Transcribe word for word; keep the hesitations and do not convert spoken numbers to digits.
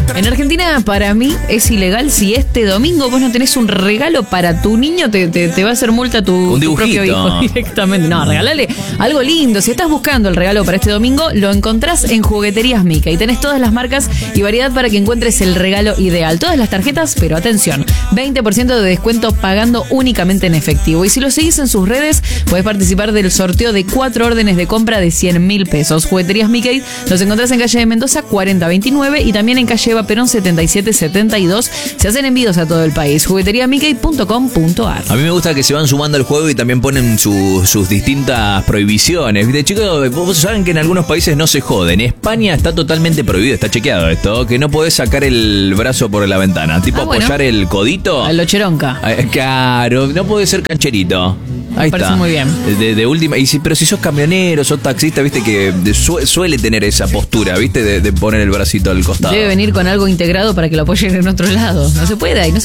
En Argentina, para mí, es ilegal si este domingo vos no tenés un regalo para tu niño, te, te, te va a hacer multa tu, tu propio hijo directamente. No, regalale algo lindo. Si estás buscando el regalo para este domingo, lo encontrás en Jugueterías Mica y tenés todas las marcas y variedad para que encuentres el regalo ideal. Todas las tarjetas, pero atención, veinte por ciento de descuento pagando únicamente en efectivo. Y si lo seguís en sus redes, podés participar del sorteo de cuatro órdenes de compra de cien mil pesos. Jugueterías Mickey los encontrás en calle de Mendoza cuarenta veintinueve y también en calle Eva Perón setenta y siete setenta y dos. Se hacen envíos a todo el país. juguetería mickey punto com punto a r. A mí me gusta que se van sumando al juego y también ponen su, sus distintas prohibiciones. ¿Viste, chicos? Vos saben que en algunos países no se joden. En España está totalmente prohibido, está chequeado esto, que no podés sacar el brazo por la ventana. Tipo ah, bueno. apoyar el codito. A lo cheronca. Claro, no podés ser cancherito. Ahí Me está. parece muy bien. De, de última. Y si, pero si sos camionero, sos taxista, viste que de, su, suele tener esa postura, viste, de, de poner el bracito al costado. Debe venir con algo integrado para que lo apoyen en otro lado. No se puede ahí, no se